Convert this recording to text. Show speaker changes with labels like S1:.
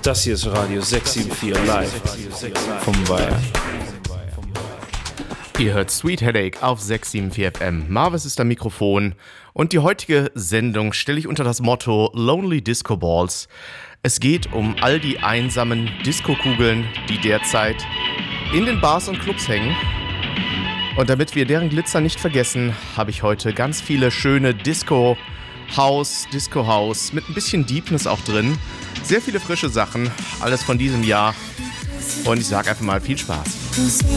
S1: Das hier ist Radio 674 live vom Weiher.
S2: Ihr hört Sweet Headache auf 674 FM. Marvis ist am Mikrofon und die heutige Sendung stelle ich unter das Motto Lonely Disco Balls. Es geht um all die einsamen Disco-Kugeln, die derzeit in den Bars und Clubs hängen. Und damit wir deren Glitzer nicht vergessen, habe ich heute ganz viele schöne Disco-House mit ein bisschen Deepness auch drin. Sehr viele frische Sachen, alles von diesem Jahr. Und ich sage einfach mal viel Spaß.